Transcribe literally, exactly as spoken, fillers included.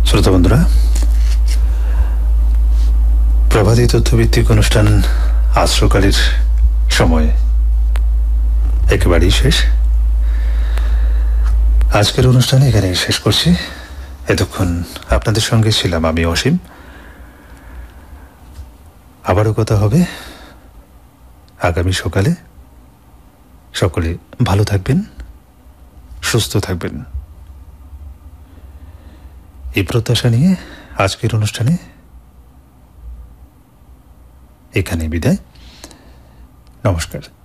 শ্রোতা বন্ধুরা, প্রভাতী তথ্যভিত্তিক অনুষ্ঠান আশ্রকালীর সময় একেবারেই শেষ। আজকের অনুষ্ঠানে এখানে শেষ করছি। এতক্ষণ আপনাদের সঙ্গে ছিলাম আমি অসীম। আবারও কথা হবে আগামী সকালে। সকলে ভালো থাকবেন, সুস্থ থাকবেন, এই প্রত্যাশা নিয়ে আজকের অনুষ্ঠানে এখানে বিদায়। নমস্কার।